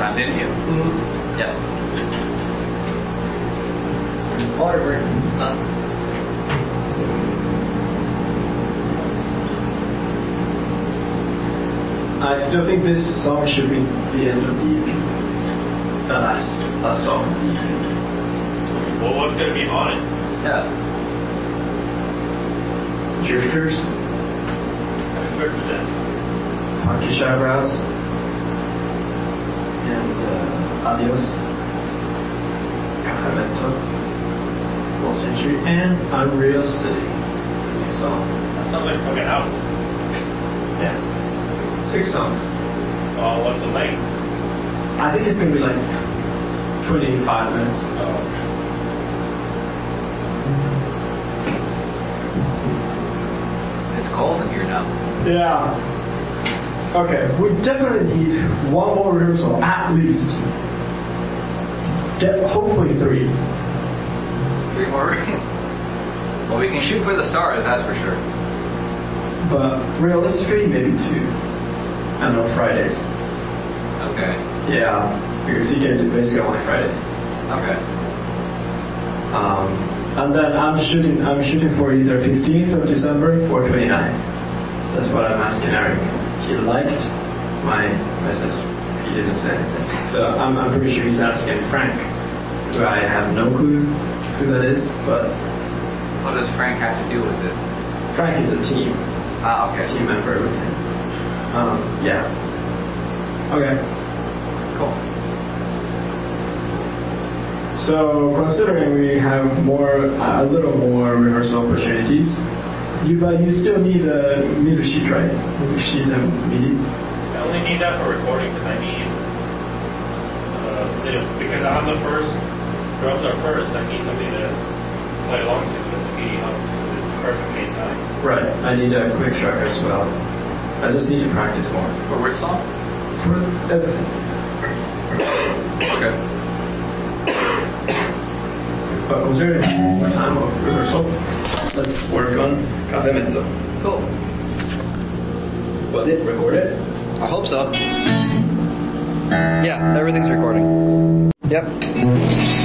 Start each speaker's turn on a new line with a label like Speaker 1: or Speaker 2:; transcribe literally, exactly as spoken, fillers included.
Speaker 1: time, didn't you?
Speaker 2: Mm-hmm.
Speaker 1: Yes.
Speaker 2: Waterburn.
Speaker 1: None.
Speaker 3: I still think this song should be the end of the E P. The last, last song.
Speaker 4: Well, what's going to be on it?
Speaker 1: Yeah.
Speaker 3: Drifters,
Speaker 4: I've heard of that.
Speaker 3: Punkish Eyebrows, and uh, Adios, Cafe Mento, Old Century, and Unreal City. It's a new song.
Speaker 4: That sounds like a fucking album.
Speaker 3: Yeah. Six songs.
Speaker 4: Uh, what's the length?
Speaker 3: I think it's gonna be like twenty-five minutes.
Speaker 4: Oh, okay.
Speaker 1: It's cold in here now.
Speaker 3: Yeah. Okay, we definitely need one more rehearsal, at least. De- hopefully three.
Speaker 1: Three more. Well, we can shoot for the stars, that's for sure.
Speaker 3: But realistically, maybe two. And on Fridays.
Speaker 1: Okay.
Speaker 3: Yeah, because you can do basically only Fridays.
Speaker 1: Okay.
Speaker 3: Um, and then I'm shooting. I'm shooting for either fifteenth of December or twenty-ninth. That's what I'm asking Eric. He liked my message. He didn't say anything. So I'm, I'm pretty sure he's asking Frank, who I have no clue who that is. But
Speaker 1: What does Frank have to do with this?
Speaker 3: Frank is a team
Speaker 1: Ah, okay.
Speaker 3: team member with him. Um, yeah. Okay.
Speaker 1: Cool.
Speaker 3: So considering we have more, a little more rehearsal opportunities, you but you still need a music sheet, right? Music sheet and MIDI.
Speaker 4: I only need that for recording because I need uh, something to, because I'm the first, drums are first, I need something to play along to with the MIDI helps because it's perfectly in time.
Speaker 3: Right. I need a quick track as well. I just need to practice more.
Speaker 1: For which song?
Speaker 3: For everything.
Speaker 1: Okay.
Speaker 3: But considering more time of rehearsal, let's work on Cafe Mezzo.
Speaker 1: Cool.
Speaker 3: Was it recorded?
Speaker 1: I hope so. Yeah, everything's recording. Yep.